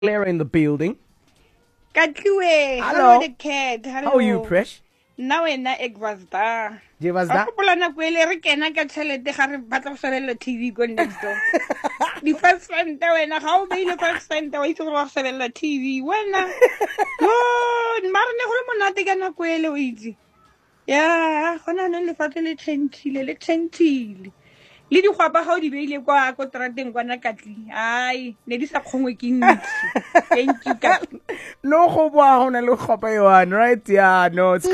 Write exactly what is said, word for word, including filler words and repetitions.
Clara in the building. Katliwe, Hello. the cat. Hello. How are you, Presh? Now ena ek was da. Je was da? Ako pula na kwele re kena ka tšhelete ga re batla go shebella T V go next door. Di first time ta wena ga o beile first time ta wa itse go shebella T V wena. Yo, mara ne go le monate ka na kwele o itse. Ya, gona ne le fatshe le tšhentile le tšhentile. Le di gwapa ga o di beile kwa ko trateng kwa na Katli. Ai, ne di sa kgongwe ke ntsi. Thank you Katli. No go bua hona le go gopa yone, right? Yeah, no. It's